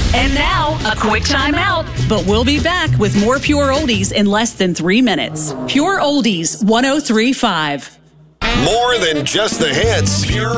And now, a quick time out. But we'll be back with more Pure Oldies in less than 3 minutes. Pure Oldies 103.5. More than just the hits. Pure